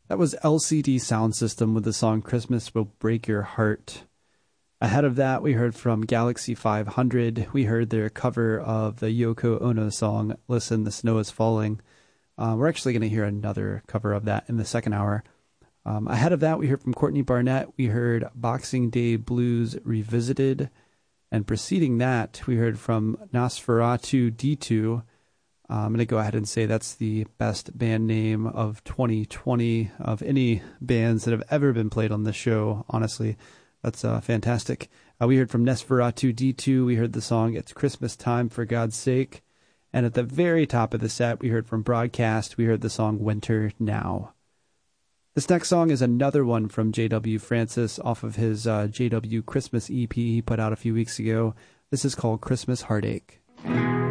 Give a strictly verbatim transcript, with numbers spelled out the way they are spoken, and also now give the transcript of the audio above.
That was L C D Sound System with the song Christmas Will Break Your Heart. Ahead of that, we heard from Galaxy five hundred. We heard their cover of the Yoko Ono song, Listen, the Snow is Falling. Uh, we're actually going to hear another cover of that in the second hour. Um, ahead of that, we heard from Courtney Barnett. We heard Boxing Day Blues Revisited. And preceding that, we heard from Nosferatu D two. Uh, I'm going to go ahead and say that's the best band name of twenty twenty of any bands that have ever been played on this show. Honestly, that's uh, fantastic. Uh, we heard from Nosferatu D two. We heard the song It's Christmas Time, For God's Sake. And at the very top of the set, we heard from Broadcast. We heard the song Winter Now. This next song is another one from J W Francis off of his uh, J W Christmas E P he put out a few weeks ago. This is called Christmas Heartache.